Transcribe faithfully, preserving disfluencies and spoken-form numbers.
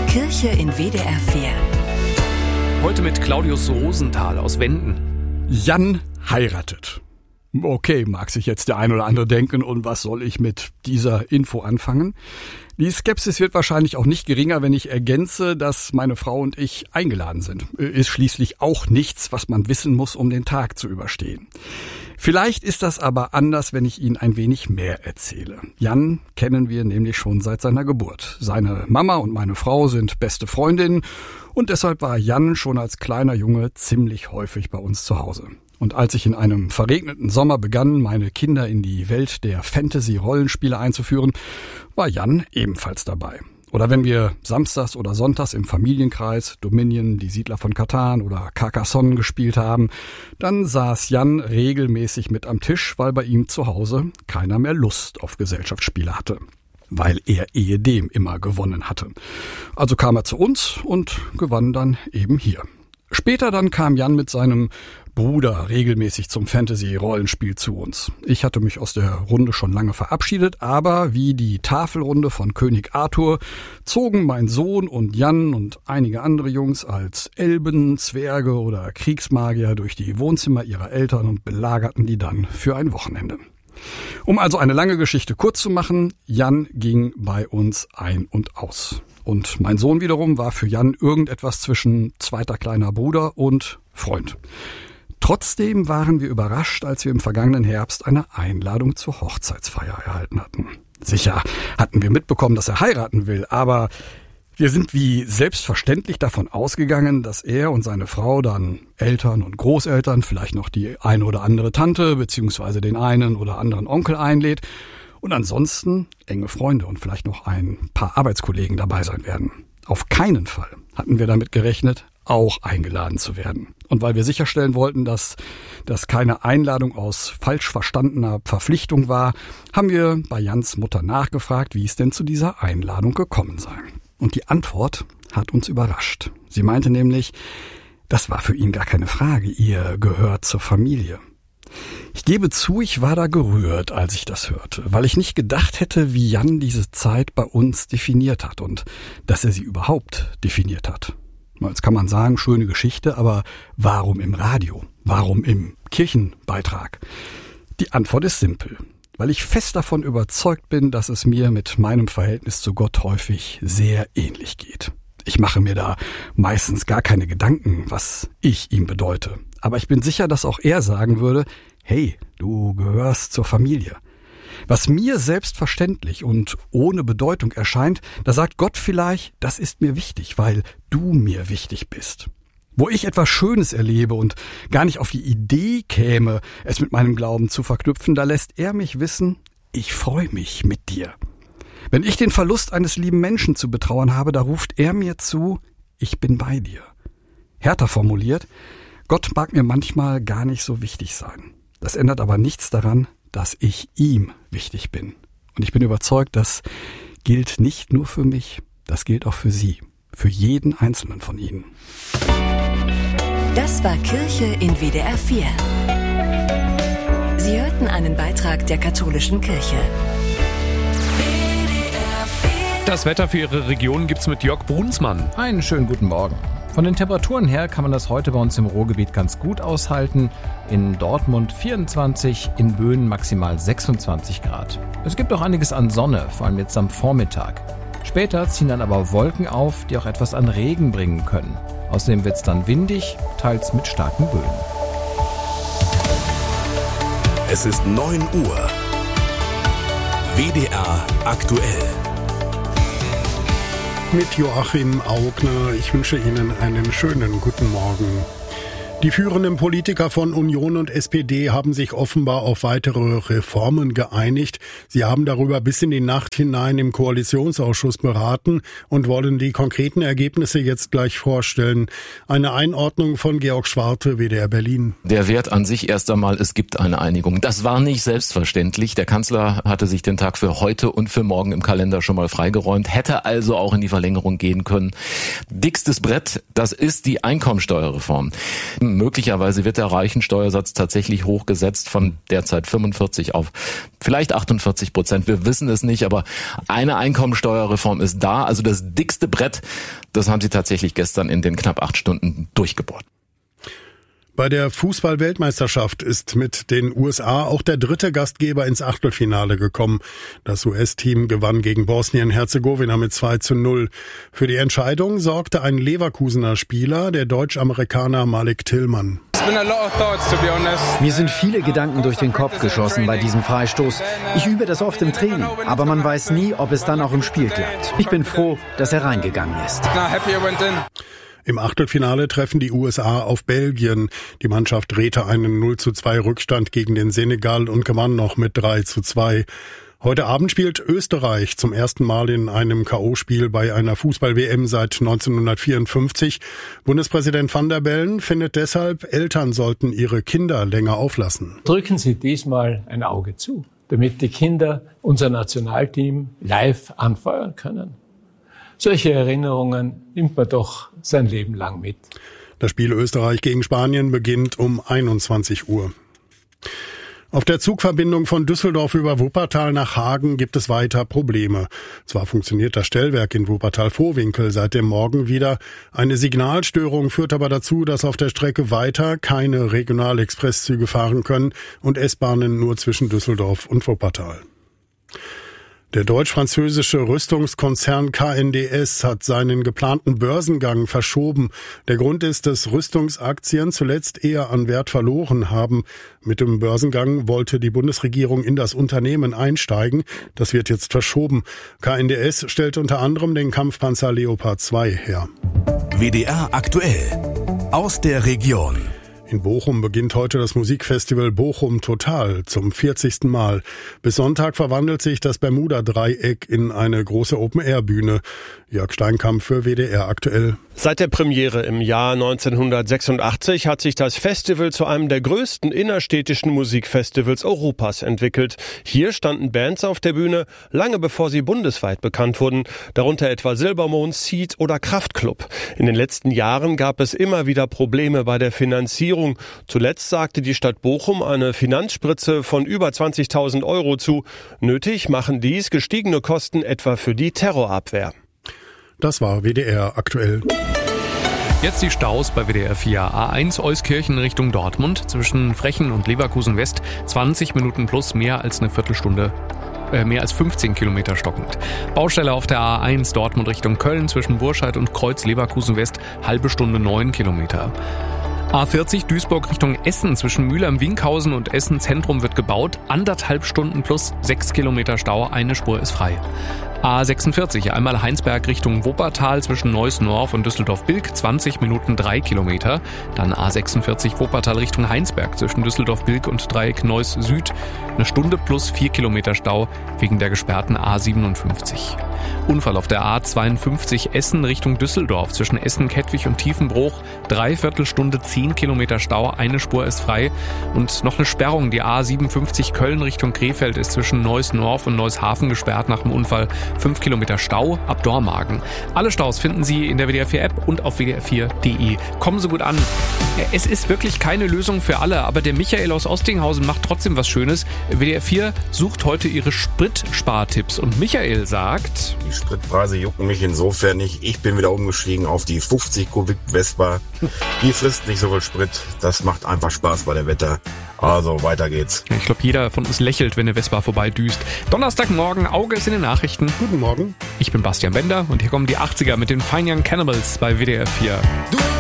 Kirche in W D R vier. Heute mit Claudius Rosenthal aus Wenden. Jan heiratet. Okay, mag sich jetzt der ein oder andere denken, und was soll ich mit dieser Info anfangen? Die Skepsis wird wahrscheinlich auch nicht geringer, wenn ich ergänze, dass meine Frau und ich eingeladen sind. Ist schließlich auch nichts, was man wissen muss, um den Tag zu überstehen. Vielleicht ist das aber anders, wenn ich Ihnen ein wenig mehr erzähle. Jan kennen wir nämlich schon seit seiner Geburt. Seine Mama und meine Frau sind beste Freundinnen und deshalb war Jan schon als kleiner Junge ziemlich häufig bei uns zu Hause. Und als ich in einem verregneten Sommer begann, meine Kinder in die Welt der Fantasy-Rollenspiele einzuführen, war Jan ebenfalls dabei. Oder wenn wir samstags oder sonntags im Familienkreis Dominion, die Siedler von Catan oder Carcassonne gespielt haben, dann saß Jan regelmäßig mit am Tisch, weil bei ihm zu Hause keiner mehr Lust auf Gesellschaftsspiele hatte. Weil er ehedem immer gewonnen hatte. Also kam er zu uns und gewann dann eben hier. Später dann kam Jan mit seinem Bruder regelmäßig zum Fantasy-Rollenspiel zu uns. Ich hatte mich aus der Runde schon lange verabschiedet, aber wie die Tafelrunde von König Arthur zogen mein Sohn und Jan und einige andere Jungs als Elben, Zwerge oder Kriegsmagier durch die Wohnzimmer ihrer Eltern und belagerten die dann für ein Wochenende. Um also eine lange Geschichte kurz zu machen, Jan ging bei uns ein und aus. Und mein Sohn wiederum war für Jan irgendetwas zwischen zweiter kleiner Bruder und Freund. Trotzdem waren wir überrascht, als wir im vergangenen Herbst eine Einladung zur Hochzeitsfeier erhalten hatten. Sicher hatten wir mitbekommen, dass er heiraten will, aber wir sind wie selbstverständlich davon ausgegangen, dass er und seine Frau dann Eltern und Großeltern, vielleicht noch die eine oder andere Tante beziehungsweise den einen oder anderen Onkel einlädt und ansonsten enge Freunde und vielleicht noch ein paar Arbeitskollegen dabei sein werden. Auf keinen Fall hatten wir damit gerechnet, auch eingeladen zu werden. Und weil wir sicherstellen wollten, dass das keine Einladung aus falsch verstandener Verpflichtung war, haben wir bei Jans Mutter nachgefragt, wie es denn zu dieser Einladung gekommen sei. Und die Antwort hat uns überrascht. Sie meinte nämlich, das war für ihn gar keine Frage, ihr gehört zur Familie. Ich gebe zu, ich war da gerührt, als ich das hörte, weil ich nicht gedacht hätte, wie Jan diese Zeit bei uns definiert hat und dass er sie überhaupt definiert hat. Jetzt kann man sagen, schöne Geschichte, aber warum im Radio? Warum im Kirchenbeitrag? Die Antwort ist simpel, weil ich fest davon überzeugt bin, dass es mir mit meinem Verhältnis zu Gott häufig sehr ähnlich geht. Ich mache mir da meistens gar keine Gedanken, was ich ihm bedeute. Aber ich bin sicher, dass auch er sagen würde, hey, du gehörst zur Familie. Was mir selbstverständlich und ohne Bedeutung erscheint, da sagt Gott vielleicht, das ist mir wichtig, weil du mir wichtig bist. Wo ich etwas Schönes erlebe und gar nicht auf die Idee käme, es mit meinem Glauben zu verknüpfen, da lässt er mich wissen, ich freue mich mit dir. Wenn ich den Verlust eines lieben Menschen zu betrauern habe, da ruft er mir zu, ich bin bei dir. Härter formuliert, Gott mag mir manchmal gar nicht so wichtig sein. Das ändert aber nichts daran, dass ich ihm wichtig bin. Und ich bin überzeugt, das gilt nicht nur für mich, das gilt auch für Sie, für jeden Einzelnen von Ihnen. Das war Kirche in W D R vier. Sie hörten einen Beitrag der katholischen Kirche. Das Wetter für Ihre Region gibt's mit Jörg Brunsmann. Einen schönen guten Morgen. Von den Temperaturen her kann man das heute bei uns im Ruhrgebiet ganz gut aushalten. In Dortmund vierundzwanzig, in Böen maximal sechsundzwanzig Grad. Es gibt auch einiges an Sonne, vor allem jetzt am Vormittag. Später ziehen dann aber Wolken auf, die auch etwas an Regen bringen können. Außerdem wird es dann windig, teils mit starken Böen. Es ist neun Uhr. W D R aktuell. Mit Joachim Augner. Ich wünsche Ihnen einen schönen guten Morgen. Die führenden Politiker von Union und S P D haben sich offenbar auf weitere Reformen geeinigt. Sie haben darüber bis in die Nacht hinein im Koalitionsausschuss beraten und wollen die konkreten Ergebnisse jetzt gleich vorstellen. Eine Einordnung von Georg Schwarte, W D R Berlin. Der Wert an sich erst einmal, es gibt eine Einigung. Das war nicht selbstverständlich. Der Kanzler hatte sich den Tag für heute und für morgen im Kalender schon mal freigeräumt, hätte also auch in die Verlängerung gehen können. Dickstes Brett, das ist die Einkommensteuerreform. Möglicherweise wird der Reichensteuersatz tatsächlich hochgesetzt von derzeit fünfundvierzig auf vielleicht achtundvierzig Prozent. Wir wissen es nicht, aber eine Einkommensteuerreform ist da. Also das dickste Brett, das haben sie tatsächlich gestern in den knapp acht Stunden durchgebohrt. Bei der Fußball-Weltmeisterschaft ist mit den U S A auch der dritte Gastgeber ins Achtelfinale gekommen. Das U S-Team gewann gegen Bosnien-Herzegowina mit zwei zu null. Für die Entscheidung sorgte ein Leverkusener Spieler, der Deutsch-Amerikaner Malik Tillmann. Mir sind viele Gedanken durch den Kopf geschossen bei diesem Freistoß. Ich übe das oft im Training, aber man weiß nie, ob es dann auch im Spiel klappt. Ich bin froh, dass er reingegangen ist. Im Achtelfinale treffen die U S A auf Belgien. Die Mannschaft drehte einen null zu zwei Rückstand gegen den Senegal und gewann noch mit drei zu zwei. Heute Abend spielt Österreich zum ersten Mal in einem K O-Spiel bei einer Fußball-W M seit neunzehnhundertvierundfünfzig. Bundespräsident Van der Bellen findet deshalb, Eltern sollten ihre Kinder länger auflassen. Drücken Sie diesmal ein Auge zu, damit die Kinder unser Nationalteam live anfeuern können. Solche Erinnerungen nimmt man doch sein Leben lang mit. Das Spiel Österreich gegen Spanien beginnt um einundzwanzig Uhr. Auf der Zugverbindung von Düsseldorf über Wuppertal nach Hagen gibt es weiter Probleme. Zwar funktioniert das Stellwerk in Wuppertal-Vohwinkel seit dem Morgen wieder. Eine Signalstörung führt aber dazu, dass auf der Strecke weiter keine Regionalexpresszüge fahren können und S-Bahnen nur zwischen Düsseldorf und Wuppertal. Der deutsch-französische Rüstungskonzern K N D S hat seinen geplanten Börsengang verschoben. Der Grund ist, dass Rüstungsaktien zuletzt eher an Wert verloren haben. Mit dem Börsengang wollte die Bundesregierung in das Unternehmen einsteigen. Das wird jetzt verschoben. K N D S stellt unter anderem den Kampfpanzer Leopard zwei her. W D R aktuell aus der Region. In Bochum beginnt heute das Musikfestival Bochum Total zum vierzigsten Mal. Bis Sonntag verwandelt sich das Bermuda-Dreieck in eine große Open-Air-Bühne. Jörg Steinkamp für W D R aktuell. Seit der Premiere im Jahr neunzehnhundertsechsundachtzig hat sich das Festival zu einem der größten innerstädtischen Musikfestivals Europas entwickelt. Hier standen Bands auf der Bühne, lange bevor sie bundesweit bekannt wurden, darunter etwa Silbermond, Seed oder Kraftklub. In den letzten Jahren gab es immer wieder Probleme bei der Finanzierung. Zuletzt sagte die Stadt Bochum eine Finanzspritze von über zwanzigtausend Euro zu. Nötig machen dies gestiegene Kosten etwa für die Terrorabwehr. Das war W D R aktuell. Jetzt die Staus bei W D R vier. A eins Euskirchen Richtung Dortmund zwischen Frechen und Leverkusen West. zwanzig Minuten plus, mehr als eine Viertelstunde. Äh, mehr als fünfzehn Kilometer stockend. Baustelle auf der A eins Dortmund Richtung Köln zwischen Burscheid und Kreuz Leverkusen West. Halbe Stunde neun Kilometer. A vierzig Duisburg Richtung Essen zwischen Mülheim-Winkhausen und Essen Zentrum wird gebaut. Anderthalb Stunden plus sechs Kilometer Stau, eine Spur ist frei. A sechsundvierzig einmal Heinsberg Richtung Wuppertal zwischen Neuss-Norf und Düsseldorf-Bilk, zwanzig Minuten drei Kilometer. Dann A sechsundvierzig Wuppertal Richtung Heinsberg zwischen Düsseldorf-Bilk und Dreieck Neuss Süd, eine Stunde plus vier Kilometer Stau wegen der gesperrten A siebenundfünfzig. Unfall auf der A zweiundfünfzig Essen Richtung Düsseldorf zwischen Essen-Kettwig und Tiefenbruch, Dreiviertelstunde zehn Kilometer Stau, eine Spur ist frei. Und noch eine Sperrung, die A siebenundfünfzig Köln Richtung Krefeld ist zwischen Neuss-Norf und Neuss-Hafen gesperrt nach dem Unfall. fünf Kilometer Stau ab Dormagen. Alle Staus finden Sie in der W D R vier App und auf W D R vier Punkt de. Kommen Sie gut an. Es ist wirklich keine Lösung für alle, aber der Michael aus Ostinghausen macht trotzdem was Schönes. W D R vier sucht heute Ihre Spritspartipps und Michael sagt: Die Spritpreise jucken mich insofern nicht. Ich bin wieder umgestiegen auf die fünfzig Kubik Vespa. Die frisst nicht so viel Sprit. Das macht einfach Spaß bei der Wetter. Also, weiter geht's. Ich glaube, jeder von uns lächelt, wenn der Vespa vorbeidüst. Donnerstagmorgen, Auge ist in den Nachrichten. Guten Morgen. Ich bin Bastian Bender und hier kommen die achtziger mit den Fine Young Cannibals bei W D R vier.